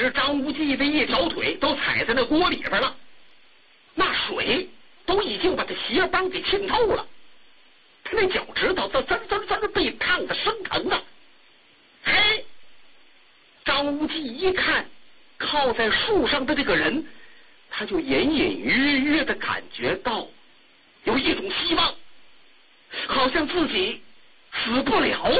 这张无忌的一条腿都踩在那锅里边了，那水都已经把他鞋帮给浸透了，他那脚趾头都滋被烫得生疼啊！哎，张无忌一看靠在树上的这个人，他就隐隐约约的感觉到有一种希望，好像自己死不了。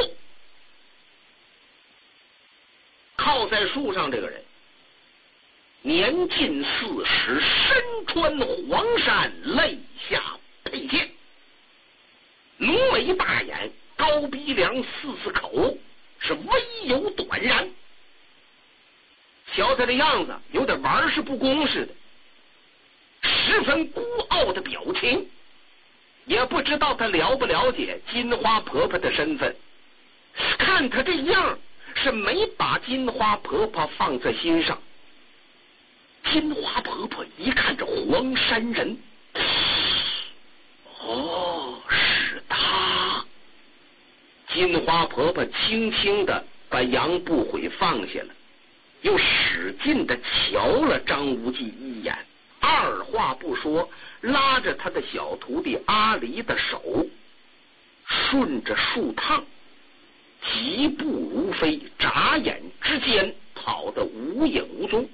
靠在树上这个人年近40，身穿黄衫，肋下佩剑，浓眉大眼，高鼻梁，四字口，是微有短髯。瞧他的样子，有点玩世不恭似的，十分孤傲的表情，也不知道他了不了解金花婆婆的身份。看他这样，是没把金花婆婆放在心上。金花婆婆一看这黄山人，哦，是他。金花婆婆轻轻的把杨不悔放下了，又使劲的瞧了张无忌一眼，二话不说，拉着他的小徒弟阿离的手，顺着树趟疾步如飞，眨眼之间跑得无影无踪。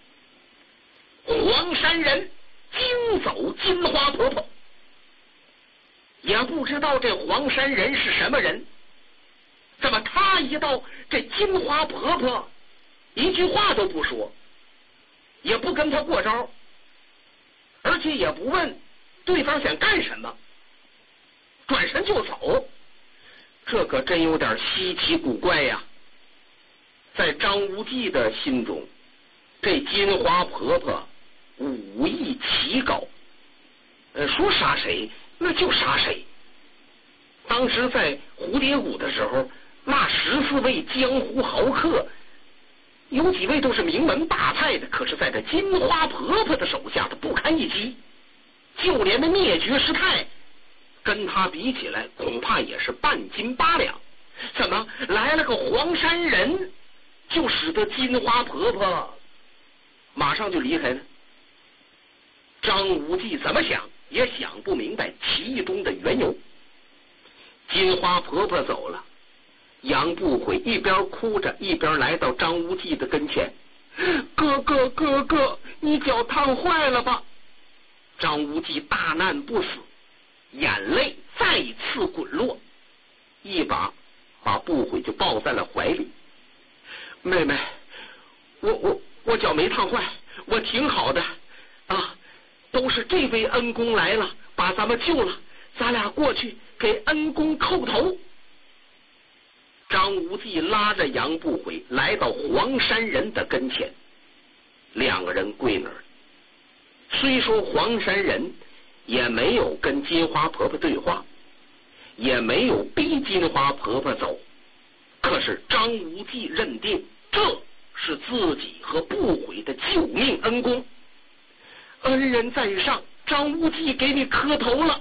黄山人惊走金花婆婆，也不知道这黄山人是什么人，怎么他一到，这金花婆婆一句话都不说，也不跟他过招，而且也不问对方想干什么，转身就走。这可真有点稀奇古怪呀！在张无忌的心中，这金花婆婆武艺奇高，说杀谁那就杀谁。当时在蝴蝶谷的时候，那14位江湖豪客，有几位都是名门大派的，可是在这金花婆婆的手下，他不堪一击。就连那灭绝师太跟他比起来，恐怕也是半斤八两。怎么来了个黄山人，就使得金花婆婆马上就离开呢？张无忌怎么想也想不明白其中的缘由。金花婆婆走了，杨不悔一边哭着一边来到张无忌的跟前，哥哥，你脚烫坏了吧？张无忌大难不死，眼泪再次滚落，一把把不悔就抱在了怀里。妹妹，我脚没烫坏，我挺好的啊，都是这位恩公来了，把咱们救了，咱俩过去给恩公叩头。张无忌拉着杨不悔来到黄山人的跟前，两个人跪那儿。虽说黄山人也没有跟金花婆婆对话，也没有逼金花婆婆走，可是张无忌认定这是自己和不悔的救命恩公，恩人在上，张无忌给你磕头了。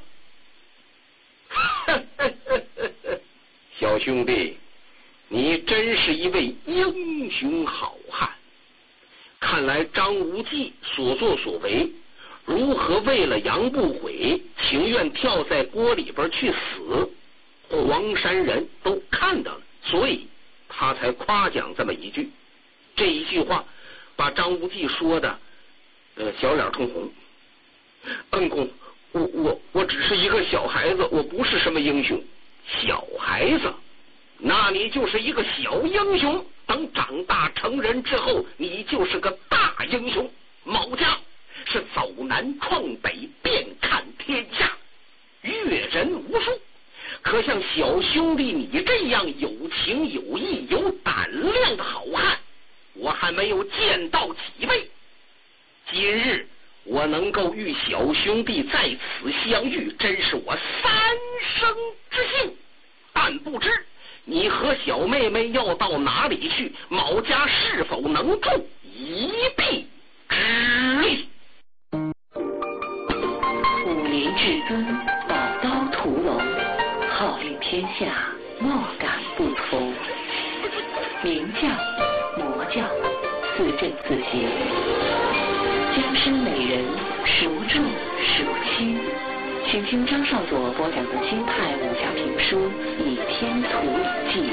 小兄弟，你真是一位英雄好汉。看来张无忌所作所为，如何为了杨不悔情愿跳在锅里边去死，黄山人都看到了，所以他才夸奖这么一句。这一句话把张无忌说的小脸通红。恩公，我只是一个小孩子，我不是什么英雄。小孩子，那你就是一个小英雄，等长大成人之后，你就是个大英雄。某家是走南闯北，遍看天下，阅人无数，可像小兄弟你这样有情有义有胆量的好汉，我还没有见到几位。今日我能够与小兄弟在此相遇，真是我三生之幸。但不知你和小妹妹要到哪里去，某家是否能助一臂之力？ 武林至尊，宝刀屠龙，号令天下，莫敢不从。明教、魔教、 自正自邪。江山美人，孰重孰轻？请听张少佐播讲的京派武侠评书《倚天屠龙记》。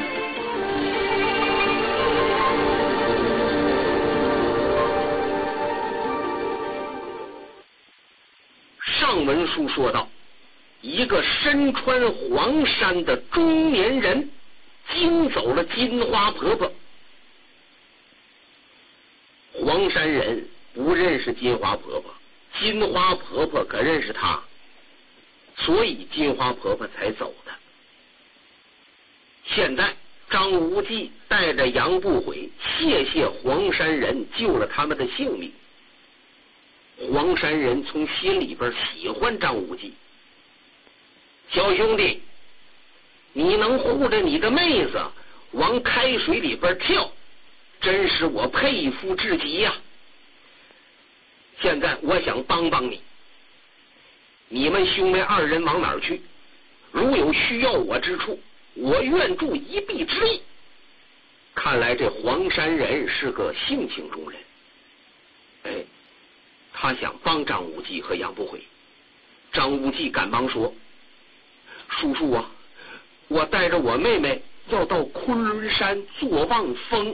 上文书说到，一个身穿黄衫的中年人惊走了金花婆婆。黄山人不认识金花婆婆，金花婆婆可认识他，所以金花婆婆才走的。现在张无忌带着杨不悔谢谢黄山人救了他们的性命。黄山人从心里边喜欢张无忌，小兄弟，你能护着你的妹子往开水里边跳，真是我佩服至极呀！现在我想帮帮你，你们兄妹二人往哪儿去？如有需要我之处，我愿助一臂之力。看来这黄山人是个性情中人，他想帮张无忌和杨不悔。张无忌赶忙说：叔叔啊，我带着我妹妹要到昆仑山坐望风。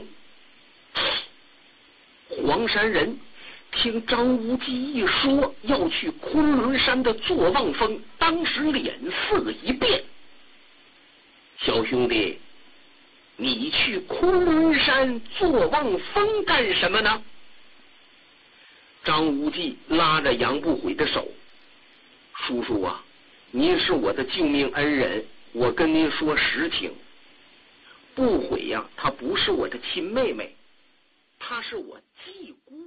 黄山人听张无忌一说要去昆仑山的坐望峰，当时脸色一变。小兄弟，你去昆仑山坐望峰干什么呢？张无忌拉着杨不悔的手：叔叔啊，您是我的救命恩人，我跟您说实情。不悔呀，她不是我的亲妹妹，她是我继姑